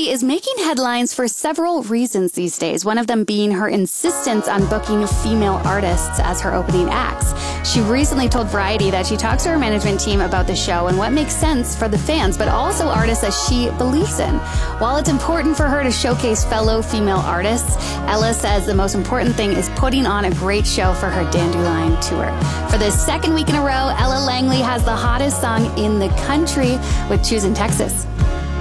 Riley is making headlines for several reasons these days, one of them being her insistence on booking female artists as her opening acts. She recently told Variety that she talks to her management team about the show and what makes sense for the fans, but also artists that she believes in. While it's important for her to showcase fellow female artists, Ella says the most important thing is putting on a great show for her Dandelion tour. For the second week in a row, Ella Langley has the hottest song in the country with Choosing Texas.